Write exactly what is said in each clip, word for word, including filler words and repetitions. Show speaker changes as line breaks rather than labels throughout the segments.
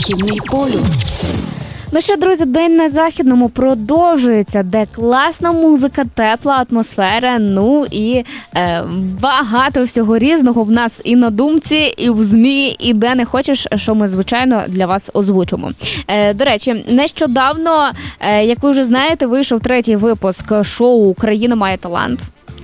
Східний полюс.
Ну що, друзі, день на Західному продовжується, де класна музика, тепла атмосфера, ну і е, багато всього різного в нас і на думці, і в ЗМІ, і де не хочеш, що ми, звичайно, для вас озвучимо. Е, до речі, нещодавно, е, як ви вже знаєте, вийшов третій випуск шоу «Україна має талант».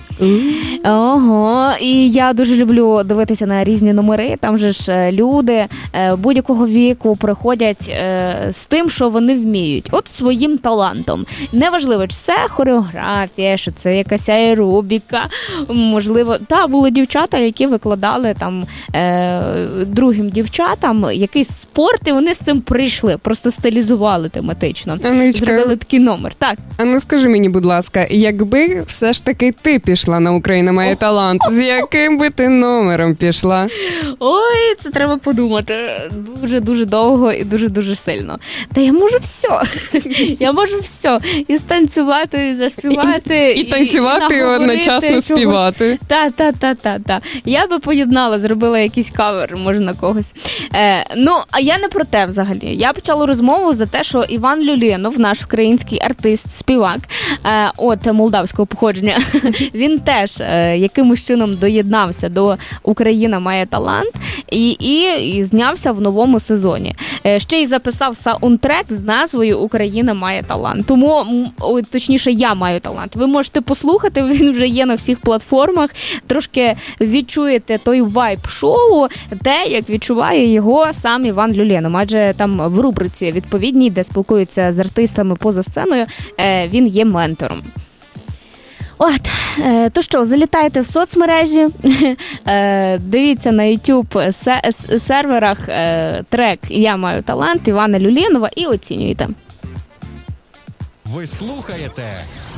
Ого, і я дуже люблю дивитися на різні номери. Там же ж люди будь-якого віку приходять з тим, що вони вміють, от своїм талантом. Неважливо, чи це хореографія, що це якась аеробіка, можливо. Та, були дівчата, які викладали там другим дівчатам якийсь спорт, і вони з цим прийшли, просто стилізували тематично.
Анечка,
зробили такий номер. Так.
А ну скажи мені, будь ласка, якби все ж таки ти пішла на «Україна має талант», з яким би ти номером пішла?
Ой, це треба подумати. Дуже-дуже довго і дуже-дуже сильно. Та я можу все. Я можу все. І станцювати, і заспівати.
І, і танцювати, і, і одночасно чогось співати.
Та-та-та-та-та. Я би поєднала, зробила якийсь кавер, може, на когось. Е, ну, а я не про те взагалі. Я почала розмову за те, що Іван Люленов, наш український артист, співак, е, от молдавського походження, він теж е, якимось чином доєднався до «Україна має талант» і, і, і знявся в новому сезоні. Е, ще й записав саундтрек з назвою «Україна має талант». Тому, о, точніше, я маю талант. Ви можете послухати, він вже є на всіх платформах. Трошки відчуєте той вайб шоу, те, як відчуває його сам Іван Люленов. Адже там в рубриці відповідній, де спілкуються з артистами поза сценою, е, він є ментором. От, то що, залітайте в соцмережі, дивіться на YouTube серверах трек «Я маю талант» Івана Люленова і оцінюйте.
Ви слухаєте